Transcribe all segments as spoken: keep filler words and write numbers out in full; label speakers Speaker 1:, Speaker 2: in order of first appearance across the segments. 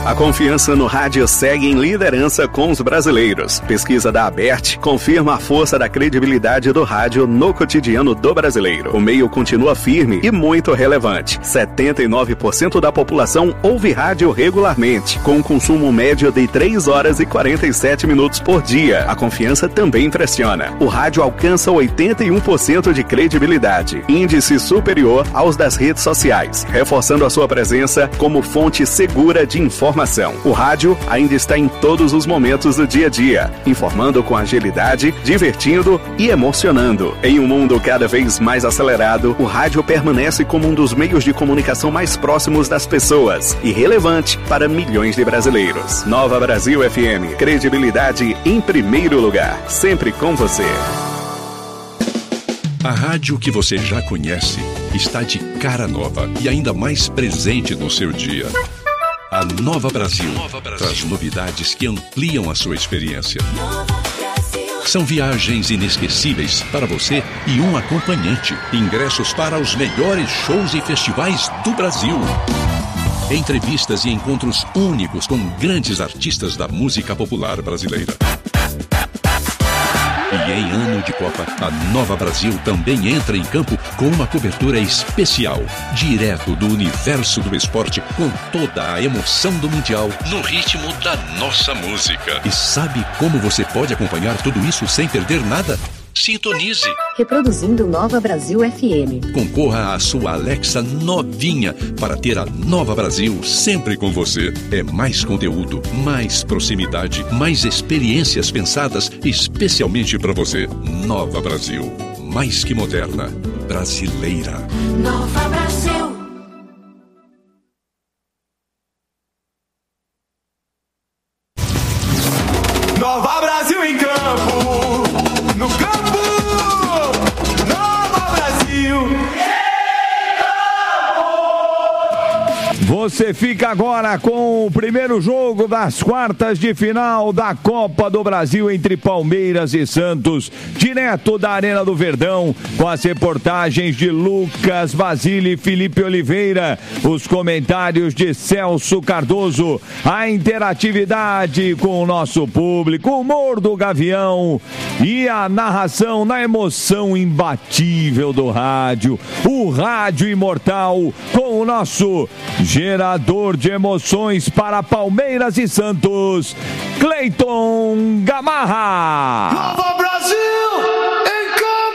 Speaker 1: A confiança no rádio segue em liderança com os brasileiros. Pesquisa da Abert confirma a força da credibilidade do rádio no cotidiano do brasileiro. O meio continua firme e muito relevante. setenta e nove por cento da população ouve rádio regularmente, com um consumo médio de três horas e quarenta e sete minutos por dia. A confiança também impressiona. O rádio alcança oitenta e um por cento de credibilidade, índice superior aos das redes sociais, reforçando a sua presença como fonte segura de informação. O rádio ainda está em todos os momentos do dia a dia, informando com agilidade, divertindo e emocionando. Em um mundo cada vez mais acelerado, o rádio permanece como um dos meios de comunicação mais próximos das pessoas e relevante para milhões de brasileiros. Nova Brasil F M, credibilidade em primeiro lugar, sempre com você.
Speaker 2: A rádio que você já conhece está de cara nova e ainda mais presente no seu dia. A Nova Brasil, Nova Brasil traz novidades que ampliam a sua experiência. São viagens inesquecíveis para você e um acompanhante. Ingressos para os melhores shows e festivais do Brasil. Entrevistas e encontros únicos com grandes artistas da música popular brasileira. E em ano de Copa, a Nova Brasil também entra em campo com uma cobertura especial, direto do universo do esporte, com toda a emoção do Mundial, no ritmo da nossa música. E sabe como você pode acompanhar tudo isso sem perder nada? Sintonize.
Speaker 3: Reproduzindo Nova Brasil F M.
Speaker 2: Concorra à sua Alexa novinha para ter a Nova Brasil sempre com você. É mais conteúdo, mais proximidade, mais experiências pensadas especialmente para você. Nova Brasil. Mais que moderna. Brasileira.
Speaker 4: Nova Brasil.
Speaker 5: Nova Brasil em campo. No campo, Nova Brasil.
Speaker 6: Você fica agora com o primeiro jogo das quartas de final da Copa do Brasil entre Palmeiras e Santos, direto da Arena do Verdão, com as reportagens de Lucas Basile e Felipe Oliveira, os comentários de Celso Cardoso, a interatividade com o nosso público, o humor do Gavião e a narração na emoção imbatível do rádio, o rádio imortal com o nosso gerador de emoções para Palmeiras e Santos, Cleiton Gamarra.
Speaker 5: Nova Brasil em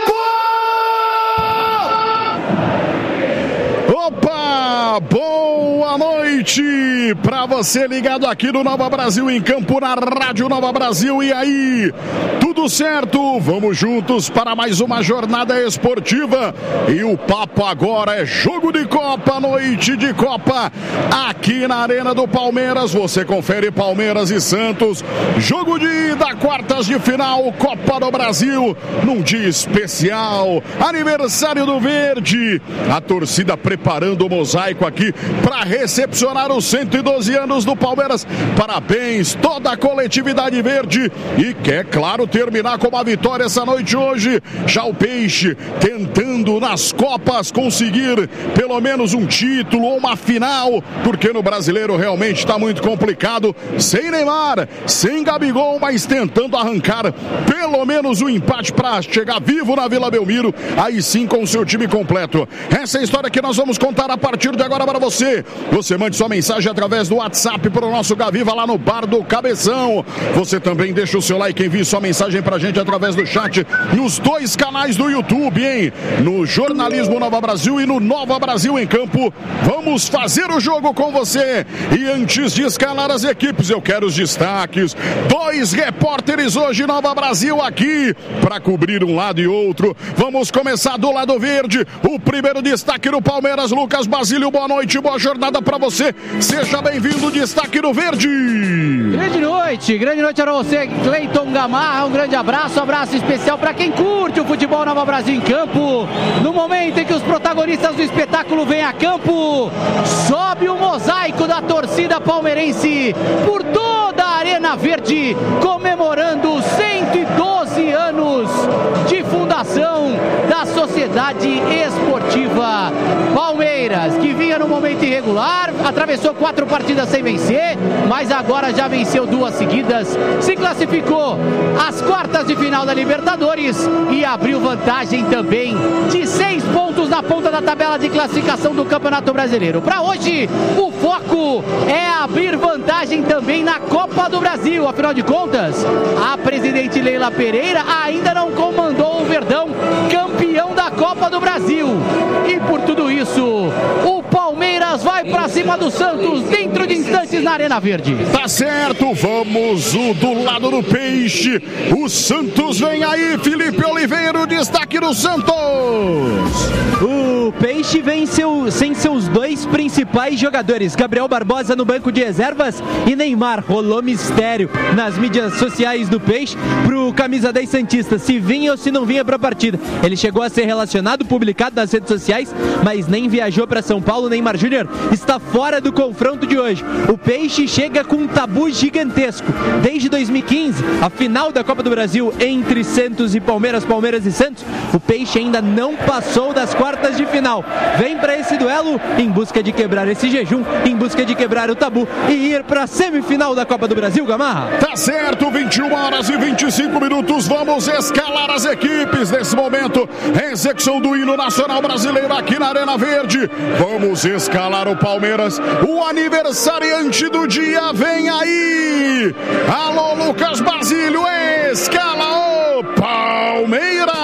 Speaker 5: campo!
Speaker 7: Opa, boa noite para você ligado aqui no Nova Brasil em campo, na Rádio Nova Brasil. E aí, tudo certo? Vamos juntos para mais uma jornada esportiva. E o papo agora é jogo de Copa, noite de Copa, aqui na Arena do Palmeiras. Você confere Palmeiras e Santos, jogo de ida, quartas de final, Copa do Brasil, num dia especial, aniversário do Verde. A torcida preparando o mosaico aqui para recepcionar os cento e doze anos do Palmeiras. Parabéns, toda a coletividade verde, e quer, claro, terminar com uma vitória essa noite hoje. Já o Peixe tentando nas Copas conseguir pelo menos um título ou uma final, porque no Brasileiro realmente está muito complicado, sem Neymar, sem Gabigol, mas tentando arrancar pelo menos um empate para chegar vivo na Vila Belmiro, aí sim com o seu time completo. Essa é a história que nós vamos contar a partir de agora para você. Você mande sua mensagem através do WhatsApp para o nosso Gaviva lá no Bar do Cabeção. Você também deixa o seu like, envie sua mensagem pra gente através do chat nos dois canais do YouTube, hein? No Jornalismo Nova Brasil e no Nova Brasil em Campo. Vamos fazer o jogo com você. E antes de escalar as equipes, eu quero os destaques. Dois repórteres hoje Nova Brasil aqui para cobrir um lado e outro. Vamos começar do lado verde. O primeiro destaque do Palmeiras, Lucas Basílio. Boa noite, boa jornada para você. Seja bem-vindo, destaque do Verde.
Speaker 8: Grande noite, grande noite para você, Cleiton Gamarra. Um grande abraço, um abraço especial para quem curte o futebol Nova Brasil em campo. No momento em que os protagonistas do espetáculo vêm a campo, sobe o mosaico da torcida palmeirense por toda a Arena Verde, comemorando cento e doze anos de fundação da Sociedade Esportiva Palmeiras. Palmeiras, que vinha no momento irregular, atravessou quatro partidas sem vencer, mas agora já venceu duas seguidas, se classificou às quartas de final da Libertadores e abriu vantagem também de seis pontos na ponta da tabela de classificação do Campeonato Brasileiro. Para hoje, o foco é abrir vantagem também na Copa do Brasil. Afinal de contas, a presidente Leila Pereira ainda não comandou o Verdão, campeão da Copa do Brasil. E por tudo isso, o Palmeiras vai para cima do Santos dentro de instantes na Arena Verde.
Speaker 7: Tá certo, vamos o do lado do Peixe. O Santos vem aí, Felipe Oliveira, o destaque do Santos.
Speaker 9: O Peixe vem seu, sem seus dois principais jogadores, Gabriel Barbosa no banco de reservas e Neymar. Rolou mistério nas mídias sociais do Peixe pro camisa dez santista, se vinha ou se não vinha pra partida. Ele chegou a ser relacionado, publicado nas redes sociais, mas nem viajou para São Paulo. Neymar Júnior está fora do confronto de hoje. O Peixe chega com um tabu gigantesco. Desde dois mil e quinze, a final da Copa do Brasil entre Santos e Palmeiras, Palmeiras e Santos, o Peixe ainda não passou das quartas de final. Vem para esse duelo em busca de quebrar esse jejum, em busca de quebrar o tabu e ir para a semifinal da Copa do Brasil, Gamarra.
Speaker 7: Tá certo, vinte e uma horas e vinte e cinco minutos. Vamos escalar as equipes nesse momento. Execução do hino nacional brasileiro aqui na Arena Verde. Vamos escalar o Palmeiras. O aniversariante do dia vem aí. Alô, Lucas Basílio, escala o Palmeiras.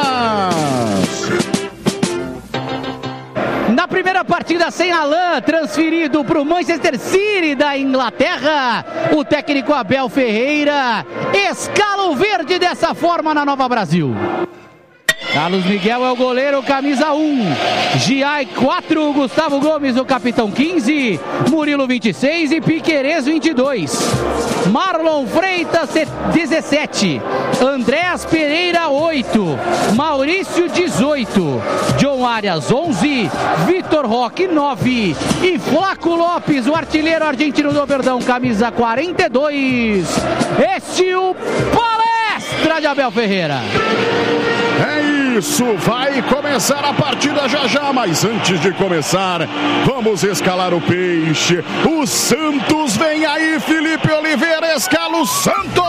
Speaker 8: Na primeira partida sem Alain, transferido para o Manchester City da Inglaterra, o técnico Abel Ferreira escala o verde dessa forma na Nova Brasil. Carlos Miguel é o goleiro, camisa um. Giai quatro, Gustavo Gomes o capitão quinze, Murilo vinte e seis e Piquerez vinte e dois. Marlon Freitas dezessete, Andréas Pereira oito, Maurício dezoito, John Arias onze, Vitor Roque nove e Flaco Lopes, o artilheiro argentino do Verdão, camisa quarenta e dois. Este o palestra de Abel Ferreira.
Speaker 7: É isso, vai começar a partida já já, mas antes de começar, vamos escalar o Peixe. O Santos vem aí, Felipe Oliveira, escala o Santos!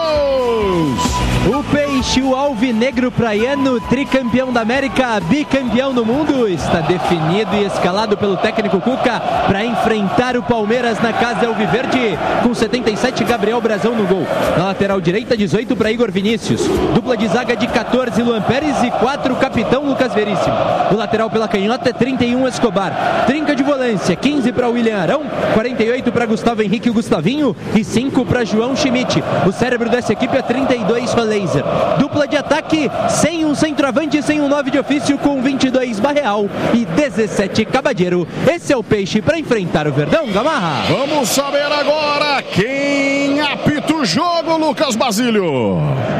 Speaker 9: O Peixe, o alvinegro praiano, tricampeão da América, bicampeão do mundo, está definido e escalado pelo técnico Cuca para enfrentar o Palmeiras na casa alviverde, com setenta e sete, Gabriel Brazão no gol. Na lateral direita, dezoito para Igor Vinícius. Dupla de zaga de catorze, Luan Pérez e quatro, capitão Lucas Veríssimo. O lateral pela canhota é trinta e um, Escobar. Trinca de volância, quinze para William Arão, quarenta e oito para Gustavo Henrique e Gustavinho e cinco para João Schmidt. O cérebro dessa equipe é trinta e dois, Laser. Dupla de ataque, sem um centroavante, sem um nove de ofício, com vinte e dois, Barreal e dezessete, Cabadeiro. Esse é o Peixe para enfrentar o Verdão, Gamarra.
Speaker 7: Vamos saber agora quem apita o jogo, Lucas Basílio.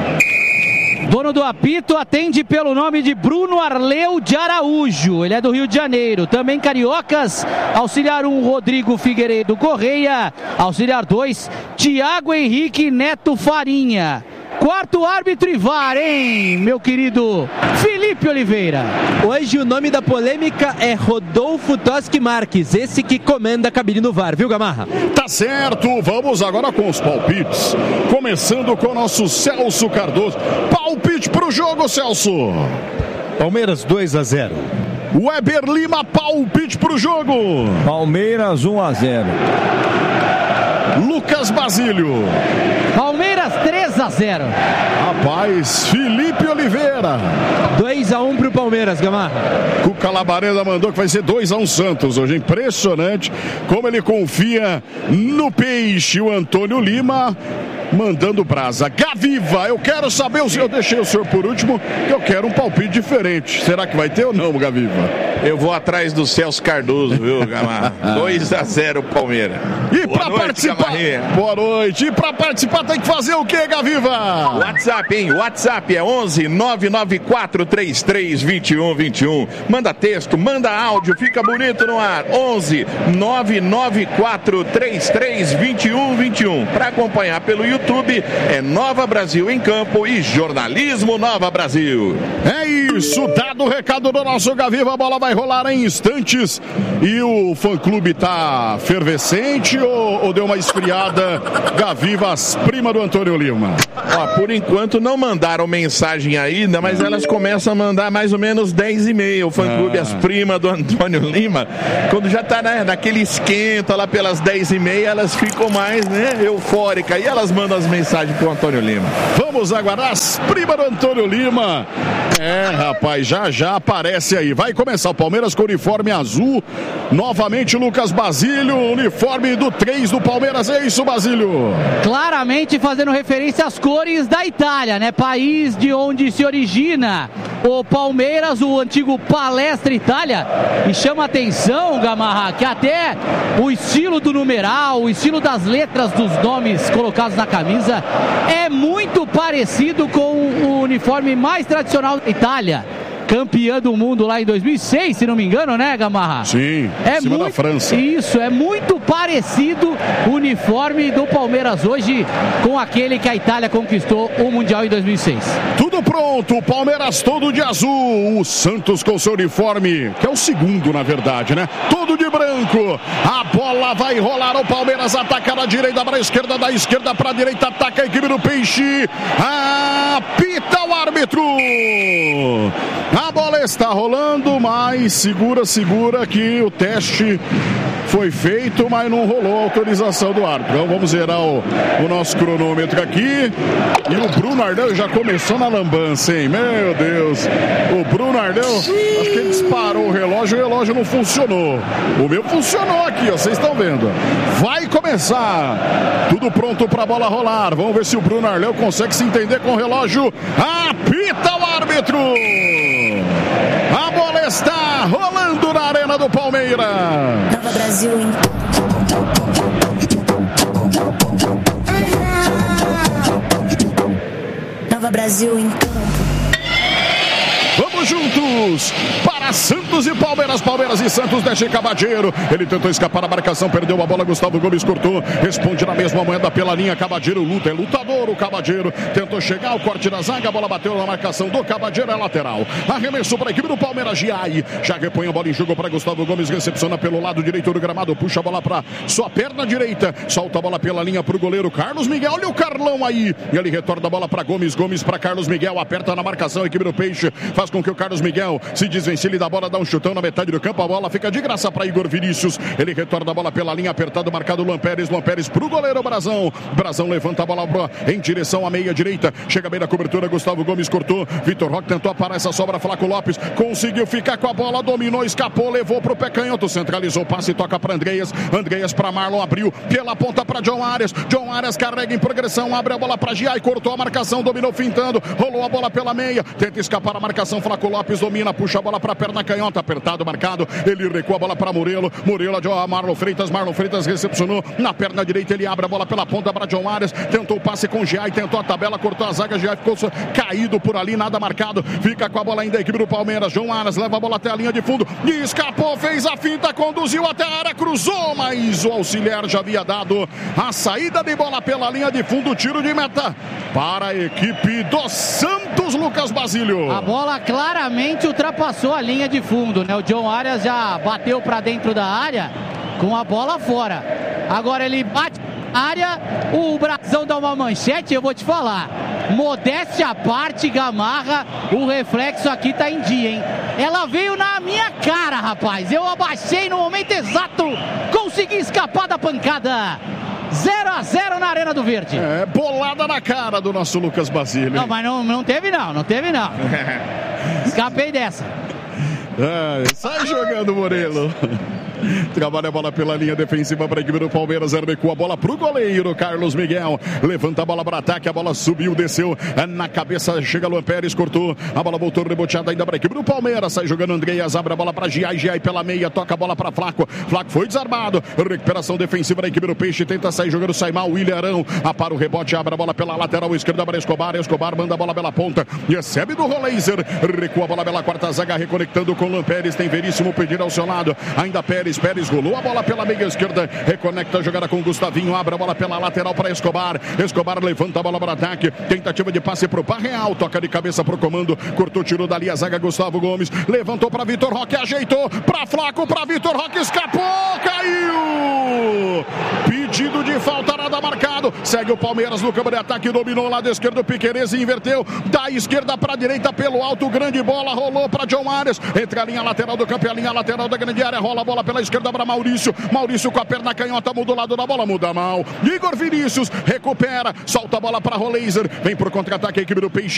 Speaker 8: Dono do apito atende pelo nome de Bruno Arleu de Araújo. Ele é do Rio de Janeiro. Também cariocas. Auxiliar um, Rodrigo Figueiredo Correia. Auxiliar dois, Tiago Henrique Neto Farinha. Quarto árbitro e V A R, hein, meu querido Felipe Oliveira.
Speaker 9: Hoje o nome da polêmica é Rodolfo Toschi Marques, esse que comanda a cabine no V A R, viu, Gamarra?
Speaker 7: Tá certo, vamos agora com os palpites. Começando com o nosso Celso Cardoso. Palpite pro jogo, Celso.
Speaker 10: Palmeiras dois a zero.
Speaker 7: Weber Lima, palpite pro jogo.
Speaker 6: Palmeiras um a zero.
Speaker 7: Lucas Basílio.
Speaker 8: Palmeiras três a zero.
Speaker 7: Rapaz, Felipe Oliveira.
Speaker 9: dois a um pro Palmeiras, Gamarra.
Speaker 7: Cuca Labareda mandou que vai ser dois a um Santos hoje. Impressionante como ele confia no Peixe. O Antônio Lima mandando brasa. Gaviva, eu quero saber, eu deixei o senhor por último, eu quero um palpite diferente. Será que vai ter ou não, Gaviva?
Speaker 11: Eu vou atrás do Celso Cardoso, viu, Gamarra? dois a zero Palmeiras.
Speaker 7: E para participar, boa noite. E para participar tem que fazer o quê, Gaviva?
Speaker 11: WhatsApp, hein? WhatsApp é onze nove nove quatro três três dois um dois um. Manda texto, manda áudio, fica bonito no ar. onze nove nove quatro três três dois um dois um. Para acompanhar pelo YouTube é Nova Brasil em Campo e Jornalismo Nova Brasil.
Speaker 7: É isso, dado o recado do nosso Gaviva, a bola vai rolar em instantes. E o fã-clube tá fervescente ou, ou deu uma esfriada? Gavivas, prima do Antônio Lima.
Speaker 11: Ó, por enquanto não mandaram mensagem ainda, mas elas começam a mandar mais ou menos dez e meia. O fã-clube, ah. as primas do Antônio Lima, quando já tá né, naquele esquenta lá pelas dez e meia, elas ficam mais né, eufóricas. E elas mandam as mensagens pro Antônio Lima.
Speaker 7: Vamos aguardar as primas do Antônio Lima. É, rapaz, já já aparece aí. Vai começar o Palmeiras com uniforme azul. Novamente Lucas Basílio, uniforme do três do Palmeiras. É isso, Basílio?
Speaker 8: Claramente fazendo referência às cores da Itália, né? País de onde se origina o Palmeiras, o antigo Palestra Itália. E chama atenção, Gamarra, que até o estilo do numeral, o estilo das letras dos nomes colocados na camisa é muito parecido com o uniforme mais tradicional da Itália. Campeã do mundo lá em dois mil e seis, se não me engano, né, Gamarra?
Speaker 7: Sim,
Speaker 8: é
Speaker 7: em cima
Speaker 8: muito,
Speaker 7: da França.
Speaker 8: Isso, é muito parecido o uniforme do Palmeiras hoje com aquele que a Itália conquistou o Mundial em dois mil e seis.
Speaker 7: Tudo pronto, o Palmeiras todo de azul, o Santos com seu uniforme, que é o segundo, na verdade, né? Todo de branco. A bola vai rolar, o Palmeiras ataca da direita para a esquerda, da esquerda para a direita, ataca a equipe do Peixe. Apita o árbitro. A bola está rolando, mas segura, segura que o teste foi feito, mas não rolou a autorização do árbitro. Então vamos zerar o, o nosso cronômetro aqui. E o Bruno Ardel já começou na lambança, hein? Meu Deus. O Bruno Ardel, acho que ele disparou o relógio e o relógio não funcionou. O meu funcionou aqui, ó, vocês estão vendo. Vai começar. Tudo pronto para a bola rolar. Vamos ver se o Bruno Ardel consegue se entender com o relógio. Apita o árbitro. A bola está rolando na Arena do Palmeiras.
Speaker 4: Nova Brasil em Nova Brasil em
Speaker 7: Vamos juntos para Santos e Palmeiras, Palmeiras e Santos, deixa Cabadeiro, ele tentou escapar da marcação, perdeu a bola, Gustavo Gomes cortou, responde na mesma moeda pela linha, Cabadeiro luta, é lutador o Cabadeiro, tentou chegar ao corte da zaga, a bola bateu na marcação do Cabadeiro, é lateral, arremessou para a equipe do Palmeiras, Giai, já repõe a bola em jogo para Gustavo Gomes, recepciona pelo lado direito do gramado, puxa a bola para sua perna direita, solta a bola pela linha para o goleiro Carlos Miguel, olha o Carlão aí, e ele retorna a bola para Gomes, Gomes para Carlos Miguel, aperta na marcação, a equipe do Peixe, faz com que o Carlos Miguel se desvencilhe da bola, dá um chutão na metade do campo, a bola fica de graça para Igor Vinícius, ele retorna a bola pela linha, apertado, marcado Luan Pérez, Luan Pérez pro goleiro Brazão, Brazão levanta a bola em direção à meia direita, chega bem na cobertura, Gustavo Gomes cortou, Vitor Roque tentou parar essa sobra, Flaco Lopes conseguiu ficar com a bola, dominou, escapou, levou pro pé canhoto, centralizou, passe, toca para Andreas, Andreas para Marlon, abriu pela ponta para John Arias, John Arias carrega em progressão, abre a bola para Giai, cortou a marcação, dominou fintando, rolou a bola pela meia, tenta escapar a marcação, Flaco Lopes domina, puxa a bola para a perna canhota, apertado, marcado, ele recua a bola para Murilo, Murilo, a Marlon Freitas, Marlon Freitas recepcionou, na perna direita ele abre a bola pela ponta para John Arias, tentou o passe com Giai, tentou a tabela, cortou a zaga, Giai ficou caído por ali, nada marcado, fica com a bola ainda a equipe do Palmeiras, John Arias leva a bola até a linha de fundo, e escapou, fez a finta, conduziu até a área, cruzou, mas o auxiliar já havia dado a saída de bola pela linha de fundo, tiro de meta para a equipe do Santos, Lucas Basílio.
Speaker 8: A bola claramente ultrapassou a linha de fundo, né? O John Arias já bateu para dentro da área com a bola fora. Agora ele bate na área, o Brazão dá uma manchete, eu vou te falar. Modéstia à parte, Gamarra, o reflexo aqui tá em dia, hein? Ela veio na minha cara, rapaz. Eu abaixei no momento exato, consegui escapar da pancada. zero a zero na Arena do Verde.
Speaker 7: É, bolada na cara do nosso Lucas Basílio.
Speaker 8: Não, mas não, não teve não, não teve não. Escapei dessa.
Speaker 7: É, sai jogando, Morelo. Trabalha a bola pela linha defensiva para a equipe do Palmeiras. Recua a bola para o goleiro Carlos Miguel. Levanta a bola para ataque. A bola subiu, desceu na cabeça. Chega Luan Pérez, cortou. A bola voltou reboteada ainda para a equipe do Palmeiras. Sai jogando Andreas. Abre a bola para Giai. Giai pela meia. Toca a bola para Flaco. Flaco foi desarmado. Recuperação defensiva da equipe do Peixe. Tenta sair jogando. Sai mal. William Arão. Para o rebote. Abre a bola pela lateral esquerda para Escobar. Escobar manda a bola pela ponta. Recebe do Roleiser. Recua a bola pela quarta zaga. Reconectando com Luan Pérez. Tem Veríssimo pedir ao seu lado. Ainda Pérez. Pérez rolou a bola pela meia esquerda. Reconecta a jogada com Gustavinho. Abre a bola pela lateral para Escobar. Escobar levanta a bola para ataque. Tentativa de passe para o Parreal. Toca de cabeça para o comando. Cortou, tirou dali a zaga. Gustavo Gomes. Levantou para Vitor Roque. Ajeitou para Flaco. Para Vitor Roque. Escapou. Caiu. Pedido de falta. Nada marcado. Segue o Palmeiras no campo de ataque. Dominou o lado esquerdo. Piquerez inverteu. Da esquerda para a direita pelo alto. Grande bola. Rolou para John Ares. Entre a linha lateral do campo e a linha lateral da grande área. Rola a bola pela esquerda para Maurício. Maurício com a perna canhota. Muda o lado da bola. Muda mal. Igor Vinícius recupera. Solta a bola para Roleiser. Vem por contra-ataque a equipe do Peixe.